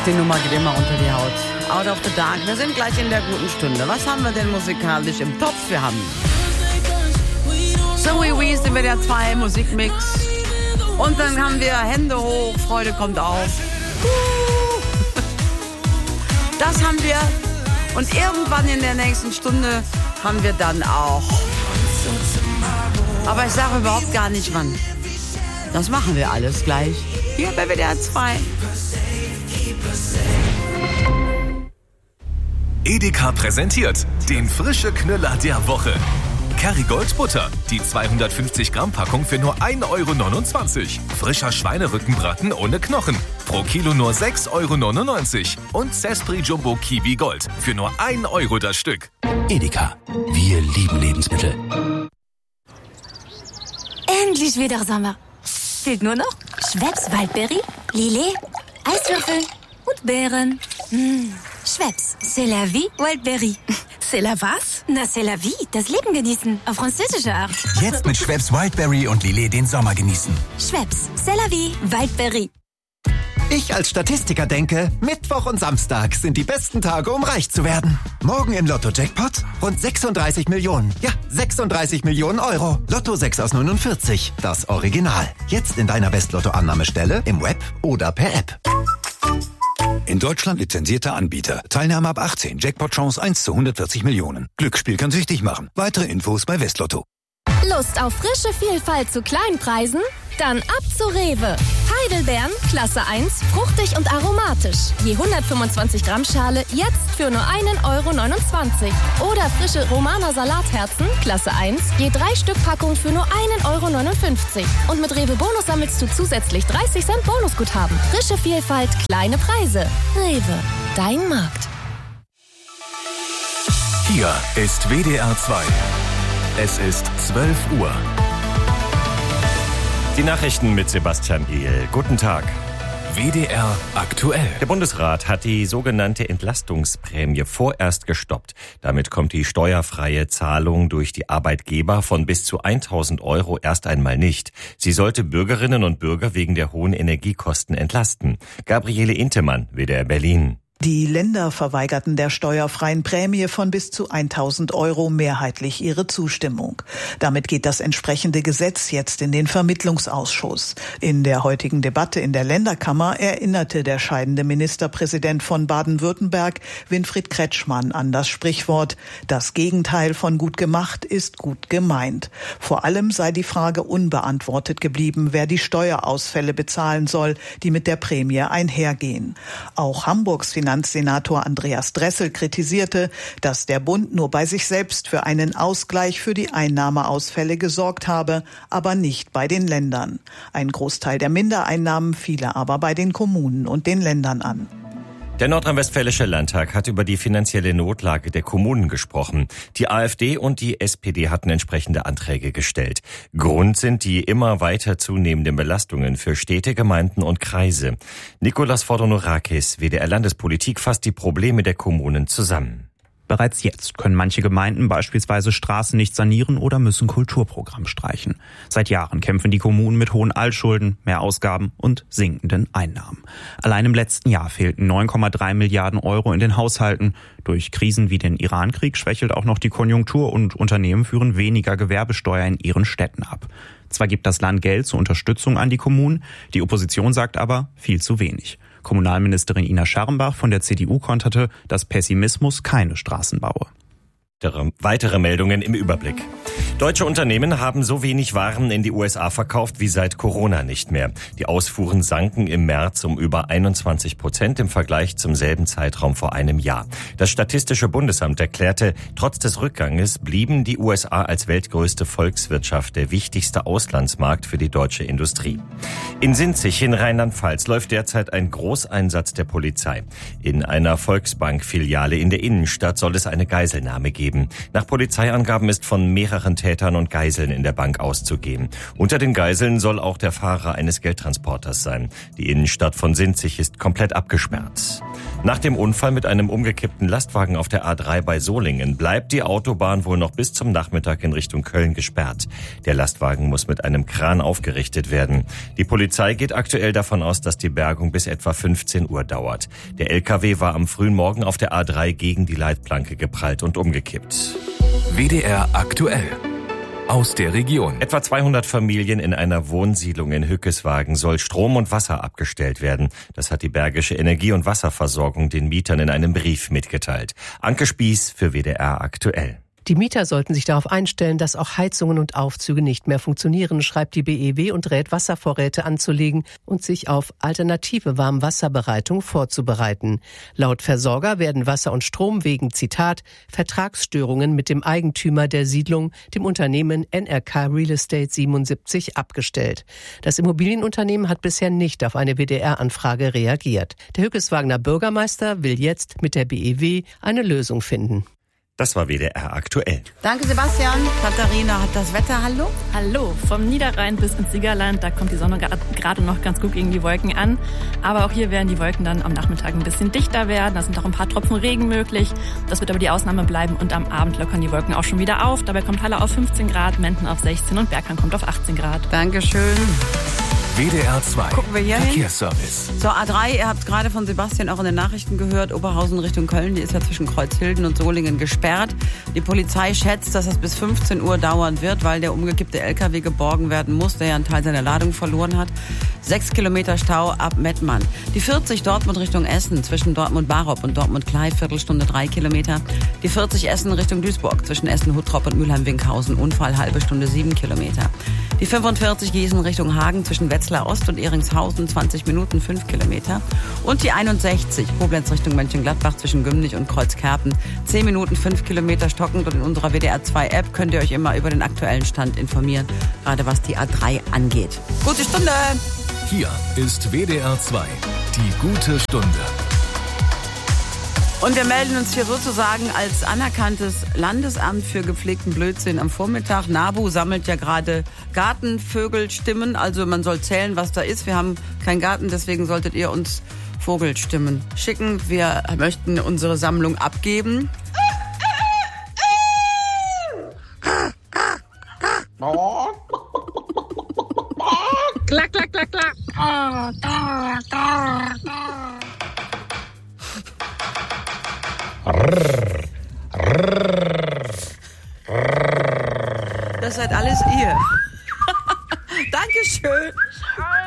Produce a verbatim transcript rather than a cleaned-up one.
Die Nummer geht immer unter die Haut. Out of the Dark. Wir sind gleich in der guten Stunde. Was haben wir denn musikalisch im Topf? Wir haben Zoe Wees, den W D R zwei Musikmix. Und dann haben wir Hände hoch, Freude kommt auf. Das haben wir. Und irgendwann in der nächsten Stunde haben wir dann auch. Aber ich sage überhaupt gar nicht wann. Das machen wir alles gleich. Hier bei W D R zwei. Edeka präsentiert den frische Knüller der Woche. Kerrygold Butter, die zweihundertfünfzig Gramm Packung für nur ein Euro neunundzwanzig. Frischer Schweinerückenbraten ohne Knochen, pro Kilo nur sechs Euro neunundneunzig. Und Cespri Jumbo Kiwi Gold für nur ein Euro das Stück. Edeka, wir lieben Lebensmittel. Endlich wieder Sommer. Fehlt nur noch Schweppes Waldberry, Lillet, Eiswürfel und Beeren. Mmh. Schweppes, c'est la vie, Wildberry. C'est la was? Na, c'est la vie, das Leben genießen, auf französische Art. Jetzt mit Schweppes Wildberry und Lillet den Sommer genießen. Schweppes, c'est la vie, Wildberry. Ich als Statistiker denke, Mittwoch und Samstag sind die besten Tage, um reich zu werden. Morgen im Lotto-Jackpot rund sechsunddreißig Millionen. Ja, sechsunddreißig Millionen Euro. Lotto sechs aus neunundvierzig, das Original. Jetzt in deiner West-Lotto-Annahmestelle, im Web oder per App. In Deutschland lizenzierter Anbieter. Teilnahme ab achtzehn. Jackpot-Chance eins zu hundertvierzig Millionen. Glücksspiel kann süchtig machen. Weitere Infos bei Westlotto. Lust auf frische Vielfalt zu kleinen Preisen? Dann ab zu Rewe. Heidelbeeren, Klasse eins, fruchtig und aromatisch. Je hundertfünfundzwanzig Gramm Schale jetzt für nur ein Euro neunundzwanzig. Oder frische Romaner Salatherzen, Klasse eins, je drei Stück Packung für nur ein Euro neunundfünfzig. Und mit Rewe Bonus sammelst du zusätzlich dreißig Cent Bonusguthaben. Frische Vielfalt, kleine Preise. Rewe, dein Markt. Hier ist W D R zwei. Es ist zwölf Uhr. Die Nachrichten mit Sebastian Ehl. Guten Tag. W D R aktuell. Der Bundesrat hat die sogenannte Entlastungsprämie vorerst gestoppt. Damit kommt die steuerfreie Zahlung durch die Arbeitgeber von bis zu tausend Euro erst einmal nicht. Sie sollte Bürgerinnen und Bürger wegen der hohen Energiekosten entlasten. Gabriele Intemann, W D R Berlin. Die Länder verweigerten der steuerfreien Prämie von bis zu tausend Euro mehrheitlich ihre Zustimmung. Damit geht das entsprechende Gesetz jetzt in den Vermittlungsausschuss. In der heutigen Debatte in der Länderkammer erinnerte der scheidende Ministerpräsident von Baden-Württemberg, Winfried Kretschmann, an das Sprichwort: Das Gegenteil von gut gemacht ist gut gemeint. Vor allem sei die Frage unbeantwortet geblieben, wer die Steuerausfälle bezahlen soll, die mit der Prämie einhergehen. Auch Hamburgs Finanzsenator Andreas Dressel kritisierte, dass der Bund nur bei sich selbst für einen Ausgleich für die Einnahmeausfälle gesorgt habe, aber nicht bei den Ländern. Ein Großteil der Mindereinnahmen fiele aber bei den Kommunen und den Ländern an. Der Nordrhein-Westfälische Landtag hat über die finanzielle Notlage der Kommunen gesprochen. Die AfD und die S P D hatten entsprechende Anträge gestellt. Grund sind die immer weiter zunehmenden Belastungen für Städte, Gemeinden und Kreise. Nikolas Fordonorakis, W D R Landespolitik, fasst die Probleme der Kommunen zusammen. Bereits jetzt können manche Gemeinden beispielsweise Straßen nicht sanieren oder müssen Kulturprogramm streichen. Seit Jahren kämpfen die Kommunen mit hohen Altschulden, mehr Ausgaben und sinkenden Einnahmen. Allein im letzten Jahr fehlten neun Komma drei Milliarden Euro in den Haushalten. Durch Krisen wie den Irankrieg schwächelt auch noch die Konjunktur und Unternehmen führen weniger Gewerbesteuer in ihren Städten ab. Zwar gibt das Land Geld zur Unterstützung an die Kommunen, die Opposition sagt aber viel zu wenig. Kommunalministerin Ina Scharrenbach von der C D U konterte, dass Pessimismus keine Straßen baue. Weitere Meldungen im Überblick. Deutsche Unternehmen haben so wenig Waren in die U S A verkauft wie seit Corona nicht mehr. Die Ausfuhren sanken im März um über einundzwanzig Prozent im Vergleich zum selben Zeitraum vor einem Jahr. Das Statistische Bundesamt erklärte, trotz des Rückganges blieben die U S A als weltgrößte Volkswirtschaft der wichtigste Auslandsmarkt für die deutsche Industrie. In Sinzig in Rheinland-Pfalz läuft derzeit ein Großeinsatz der Polizei. In einer Volksbank-Filiale in der Innenstadt soll es eine Geiselnahme geben. Nach Polizeiangaben ist von mehreren Attentätern und Geiseln in der Bank auszugehen. Unter den Geiseln soll auch der Fahrer eines Geldtransporters sein. Die Innenstadt von Sinzig ist komplett abgesperrt. Nach dem Unfall mit einem umgekippten Lastwagen auf der A drei bei Solingen bleibt die Autobahn wohl noch bis zum Nachmittag in Richtung Köln gesperrt. Der Lastwagen muss mit einem Kran aufgerichtet werden. Die Polizei geht aktuell davon aus, dass die Bergung bis etwa fünfzehn Uhr dauert. Der L K W war am frühen Morgen auf der A drei gegen die Leitplanke geprallt und umgekippt. W D R aktuell. Aus der Region. Etwa zweihundert Familien in einer Wohnsiedlung in Hückeswagen soll Strom und Wasser abgestellt werden. Das hat die Bergische Energie- und Wasserversorgung den Mietern in einem Brief mitgeteilt. Anke Spieß für W D R aktuell. Die Mieter sollten sich darauf einstellen, dass auch Heizungen und Aufzüge nicht mehr funktionieren, schreibt die B E W und rät, Wasservorräte anzulegen und sich auf alternative Warmwasserbereitung vorzubereiten. Laut Versorger werden Wasser und Strom wegen, Zitat, Vertragsstörungen mit dem Eigentümer der Siedlung, dem Unternehmen N R K Real Estate siebenundsiebzig, abgestellt. Das Immobilienunternehmen hat bisher nicht auf eine W D R-Anfrage reagiert. Der Hückeswagener Bürgermeister will jetzt mit der B E W eine Lösung finden. Das war W D R aktuell. Danke, Sebastian. Katharina hat das Wetter. Hallo? Hallo. Vom Niederrhein bis ins Siegerland, da kommt die Sonne gerade noch ganz gut gegen die Wolken an. Aber auch hier werden die Wolken dann am Nachmittag ein bisschen dichter werden. Da sind auch ein paar Tropfen Regen möglich. Das wird aber die Ausnahme bleiben. Und am Abend lockern die Wolken auch schon wieder auf. Dabei kommt Halle auf fünfzehn Grad, Menden auf sechzehn und Bergheim kommt auf achtzehn Grad. Dankeschön. W D R zwei. Gucken wir hier Verkehrsservice. hin. Zur A drei, ihr habt es gerade von Sebastian auch in den Nachrichten gehört, Oberhausen Richtung Köln, die ist ja zwischen Kreuzhilden und Solingen gesperrt. Die Polizei schätzt, dass es bis fünfzehn Uhr dauern wird, weil der umgekippte L K W geborgen werden muss, der ja einen Teil seiner Ladung verloren hat. Sechs Kilometer Stau ab Mettmann. Die vierzig Dortmund Richtung Essen, zwischen Dortmund-Barop und Dortmund-Klei, Viertelstunde drei Kilometer. Die vierzig Essen Richtung Duisburg, zwischen Essen-Huttrop und Mülheim-Winkhausen, Unfall, halbe Stunde, sieben Kilometer. Die fünfundvierzig Gießen Richtung Hagen, zwischen Wetzlar Ost und Ehringshausen, zwanzig Minuten, fünf Kilometer. Und die einundsechzig, Koblenz Richtung Mönchengladbach, zwischen Gümnich und Kreuzkerpen, zehn Minuten, fünf Kilometer stockend. Und in unserer W D R zwei App könnt ihr euch immer über den aktuellen Stand informieren, gerade was die A drei angeht. Gute Stunde! Hier ist W D R zwei, die gute Stunde. Und wir melden uns hier sozusagen als anerkanntes Landesamt für gepflegten Blödsinn am Vormittag. NABU sammelt ja gerade Gartenvögelstimmen, also man soll zählen, was da ist. Wir haben keinen Garten, deswegen solltet ihr uns Vogelstimmen schicken. Wir möchten unsere Sammlung abgeben. Klack, klack, klack, klack. Das seid alles ihr.